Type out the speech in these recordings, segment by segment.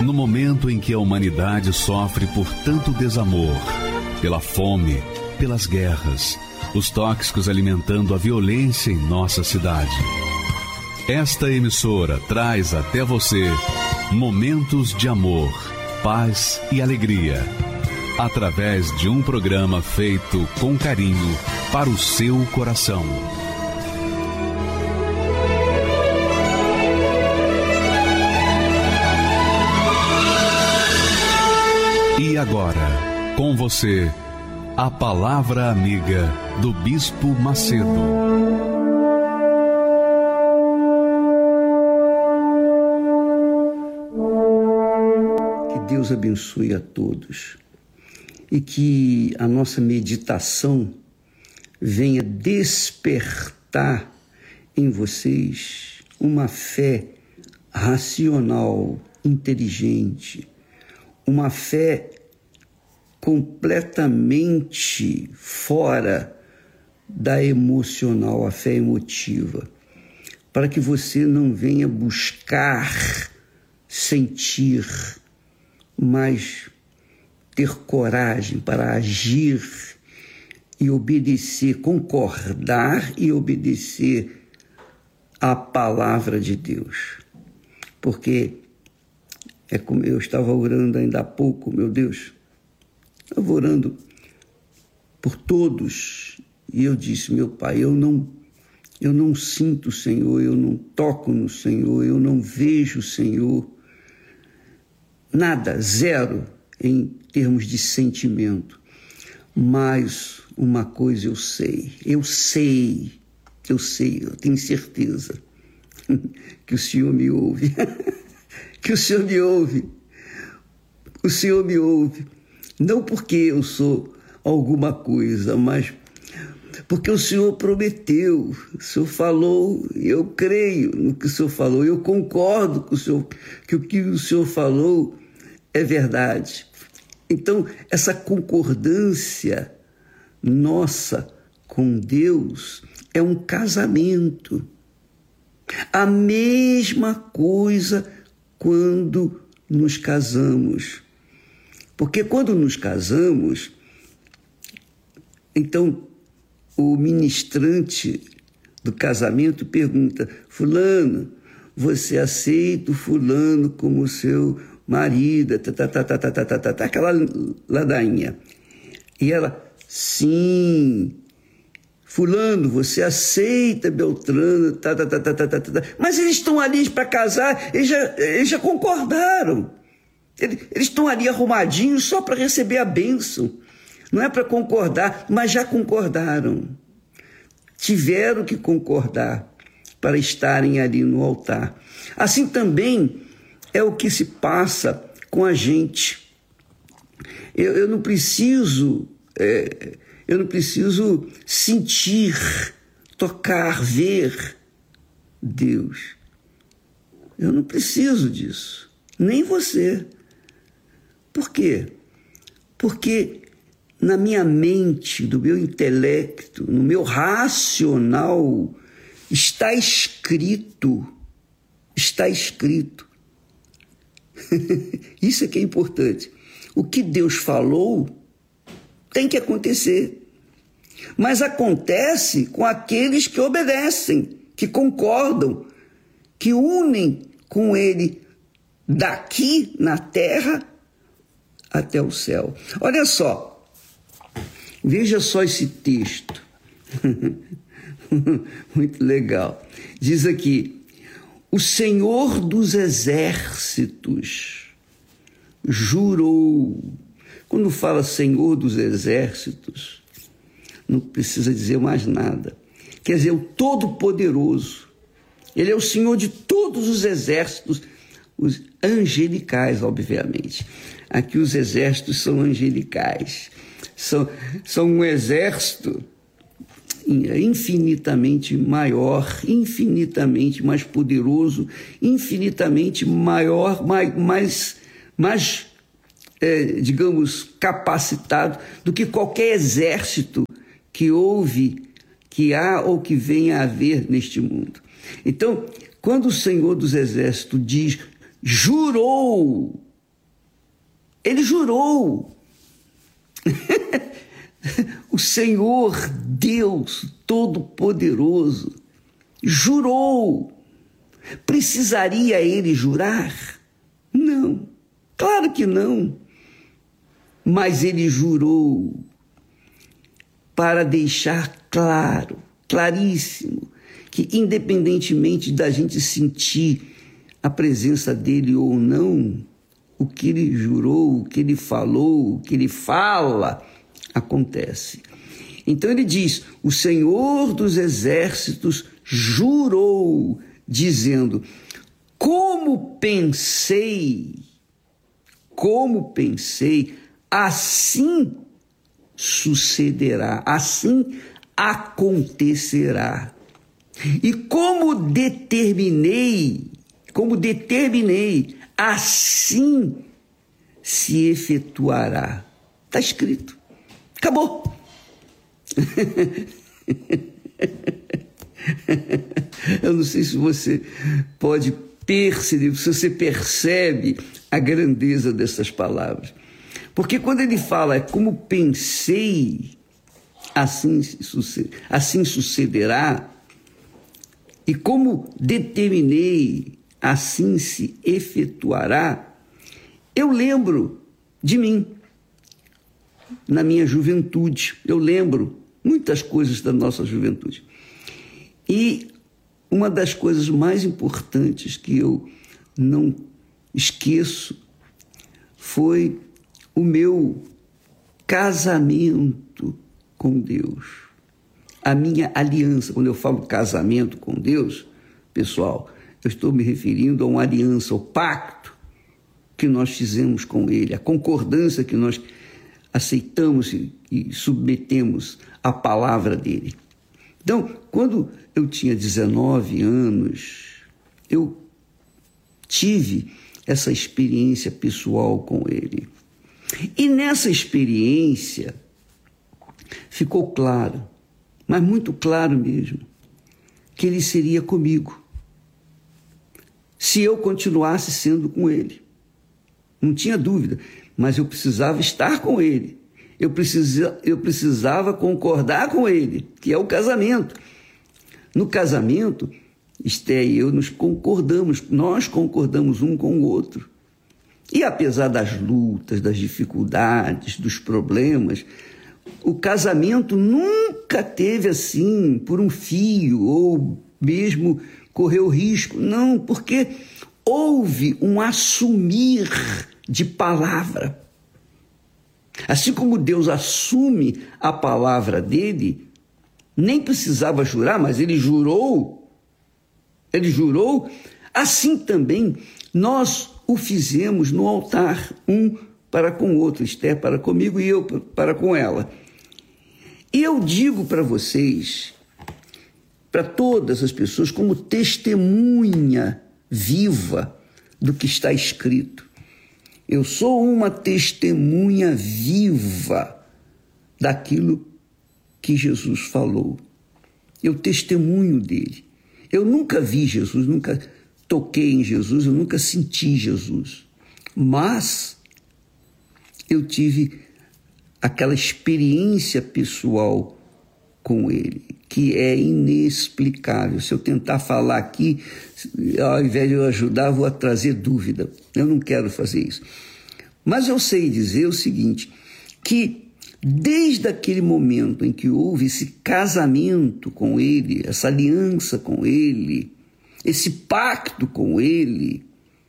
No momento em que a humanidade sofre por tanto desamor, pela fome, pelas guerras, os tóxicos alimentando a violência em nossa cidade. Esta emissora traz até você momentos de amor, paz e alegria, através de um programa feito com carinho para o seu coração. E agora, com você, a Palavra Amiga do Bispo Macedo. Que Deus abençoe a todos e que a nossa meditação venha despertar em vocês uma fé racional, inteligente, uma fé completamente fora da emocional, a fé emotiva, para que você não venha buscar sentir, mas ter coragem para agir e obedecer, concordar e obedecer à palavra de Deus. Porque é como eu estava orando ainda há pouco, meu Deus, estava orando por todos, e eu disse, meu Pai, eu não sinto o Senhor, eu não toco no Senhor, eu não vejo o Senhor, nada, zero em termos de sentimento, mas uma coisa eu tenho certeza que o Senhor me ouve, que o Senhor me ouve, o Senhor me ouve, não porque eu sou alguma coisa, mas porque o Senhor prometeu, o Senhor falou, eu creio no que o Senhor falou, eu concordo com o Senhor, que o que o Senhor falou é verdade. Então, essa concordância nossa com Deus é um casamento. A mesma coisa quando nos casamos. Porque quando nos casamos, então o ministrante do casamento pergunta, fulano, você aceita o fulano como seu marido, aquela ladainha. E ela, sim, fulano, você aceita Beltrano, mas eles estão ali para casar, eles já concordaram. Eles estão ali arrumadinhos só para receber a bênção. Não é para concordar, mas já concordaram. Tiveram que concordar para estarem ali no altar. Assim também é o que se passa com a gente. Eu não preciso sentir, tocar, ver Deus. Eu não preciso disso. Nem você. Por quê? Porque na minha mente, no meu intelecto, no meu racional, está escrito. Isso é que é importante. O que Deus falou tem que acontecer. Mas acontece com aqueles que obedecem, que concordam, que unem com Ele daqui na terra até o céu. Olha só, veja só esse texto. Muito legal. Diz aqui, o Senhor dos Exércitos jurou. Quando fala Senhor dos Exércitos, não precisa dizer mais nada. Quer dizer, o Todo-Poderoso. Ele é o Senhor de todos os exércitos, os angelicais, obviamente. Aqui os exércitos são angelicais. São um exército infinitamente maior, infinitamente mais poderoso, infinitamente maior, mais digamos, capacitado do que qualquer exército que houve, que há ou que venha a haver neste mundo. Então, quando o Senhor dos Exércitos diz, jurou, Ele jurou. O Senhor Deus Todo-Poderoso jurou. Precisaria ele jurar? Não, claro que não. Mas ele jurou para deixar claro, claríssimo, que independentemente da gente sentir a presença dele ou não, o que ele jurou, o que ele falou, o que ele fala, acontece. Então ele diz: o Senhor dos Exércitos jurou, dizendo: como pensei, assim sucederá, assim acontecerá. E como determinei, assim se efetuará. Está escrito. Acabou. Eu não sei se você pode perceber, se você percebe a grandeza dessas palavras. Porque quando ele fala, como pensei, assim sucederá, e como determinei, assim se efetuará, eu lembro de mim, na minha juventude. Eu lembro muitas coisas da nossa juventude. E uma das coisas mais importantes que eu não esqueço foi o meu casamento com Deus. A minha aliança. Quando eu falo casamento com Deus, pessoal, eu estou me referindo a uma aliança, ao pacto que nós fizemos com Ele, a concordância que nós aceitamos e submetemos à palavra dele. Então, quando eu tinha 19 anos, eu tive essa experiência pessoal com ele. E nessa experiência ficou claro, mas muito claro mesmo, que ele seria comigo, se eu continuasse sendo com ele. Não tinha dúvida, mas eu precisava estar com ele. Eu precisava concordar com ele, que é o casamento. No casamento, Esté e eu nós concordamos um com o outro. E apesar das lutas, das dificuldades, dos problemas, o casamento nunca teve assim, por um fio, ou mesmo correu risco. Não, porque houve um assumir de palavra. Assim como Deus assume a palavra dele, nem precisava jurar, mas ele jurou, assim também nós o fizemos no altar, um para com o outro, Esther para comigo e eu para com ela. E eu digo para vocês, para todas as pessoas, como testemunha viva do que está escrito. Eu sou uma testemunha viva daquilo que Jesus falou. Eu testemunho dele. Eu nunca vi Jesus, nunca toquei em Jesus, eu nunca senti Jesus. Mas eu tive aquela experiência pessoal com ele, que é inexplicável. Se eu tentar falar aqui, ao invés de eu ajudar, vou trazer dúvida. Eu não quero fazer isso. Mas eu sei dizer o seguinte, que desde aquele momento em que houve esse casamento com ele, essa aliança com ele, esse pacto com ele,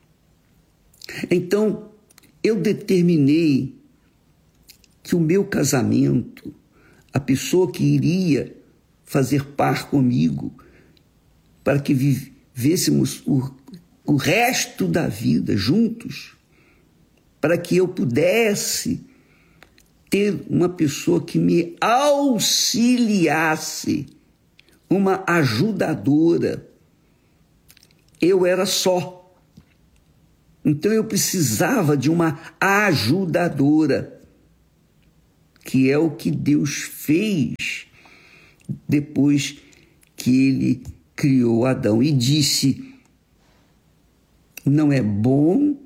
então eu determinei que o meu casamento, a pessoa que iria fazer par comigo, para que vivêssemos o resto da vida juntos, para que eu pudesse ter uma pessoa que me auxiliasse, uma ajudadora. Eu era só. Então eu precisava de uma ajudadora, que é o que Deus fez depois que ele criou Adão e disse: não é bom